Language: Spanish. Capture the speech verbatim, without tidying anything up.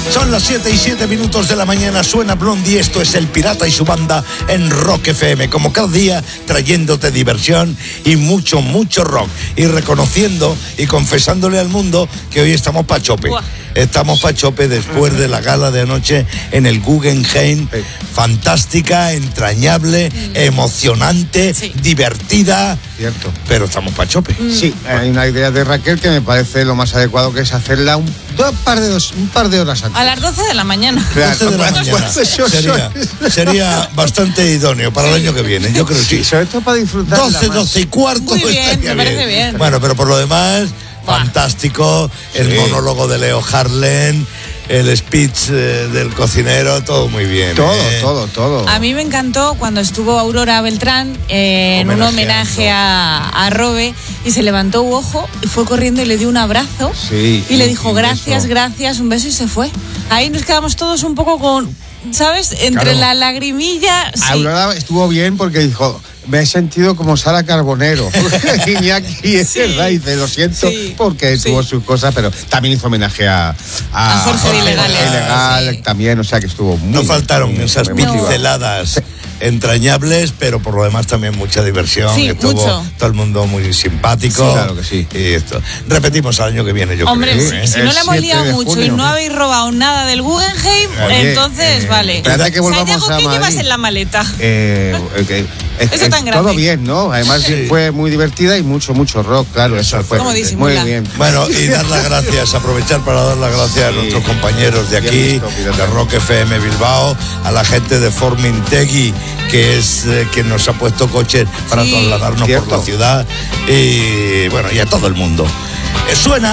Son las siete y siete minutos de la mañana, suena Blondie, esto es El Pirata y su banda en Rock F M, como cada día trayéndote diversión y mucho, mucho rock, y reconociendo y confesándole al mundo que hoy estamos pa' chope. Uah. Estamos pa' chope después de la gala de anoche en el Guggenheim, sí. Fantástica, entrañable, mm. emocionante, sí. divertida. Cierto. Pero estamos pa' chope. Mm. Sí, hay una idea de Raquel que me parece lo más adecuado, que es hacerla un, dos par, de dos, un par de horas antes. A las doce de la mañana. doce de la mañana. Sería, sería bastante idóneo para sí. el año que viene, yo creo que sí. Sí, sobre todo para disfrutar. doce, doce y cuarto. Muy bien, me parece bien. bien. Bueno, pero por lo demás, bah. fantástico. El sí. monólogo de Leo Harlem, el speech eh, del cocinero, todo muy bien. Todo, ¿eh? todo, todo. A mí me encantó cuando estuvo Aurora Beltrán eh, en un homenaje a, a Robe, y se levantó un ojo y fue corriendo y le dio un abrazo. Sí. Y le dijo gracias, gracias, un beso, y se fue. Ahí nos quedamos todos un poco con, ¿sabes? Entre claro. la lagrimilla. Sí. Aurora estuvo bien porque dijo: me he sentido como Sara Carbonero. Iñaki, es sí. verdad, dice, lo siento, sí. porque sí. tuvo sus cosas, pero también hizo homenaje a, a, a Jorge, Jorge Ilegal, Ilegal sí. también, o sea que estuvo muy... No faltaron muy, esas muy pinceladas entrañables, pero por lo demás también mucha diversión. Sí, estuvo mucho. todo el mundo muy simpático. Sí, claro que sí. Y esto. Repetimos al año que viene, yo Hombre, creo. sí, ¿eh? si no le hemos liado mucho junio. y no habéis robado nada del Guggenheim, Oye, entonces, eh, vale. Espérate que volvamos Santiago, a ¿qué Madrid? llevas en la maleta? Eh, okay. Es, Eso es tan grande. Todo bien, ¿no? Además sí. fue muy divertida y mucho, mucho rock, claro. Eso fue muy bien. Bueno, y dar las gracias, aprovechar para dar las gracias sí. a nuestros compañeros de aquí, visto, de Rock F M Bilbao, a la gente de Formintegui, que es eh, quien nos ha puesto coches para sí. trasladarnos Cierto. por la ciudad, y bueno, y a todo el mundo. Eh, suena